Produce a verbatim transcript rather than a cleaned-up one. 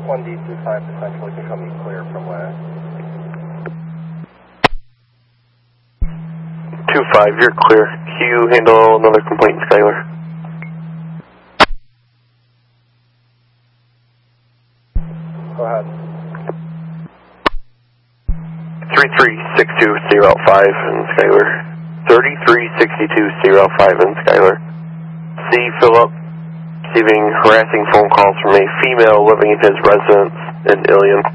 one D two five potentially can come in clear from last. two five, you're clear. Can you handle another complaint, Skylar? Go ahead. three three six two zero five in Skylar. thirty-three sixty-two zero five in Skylar. C. Phillip, receiving harassing phone calls from a female living in his residence in Ilion.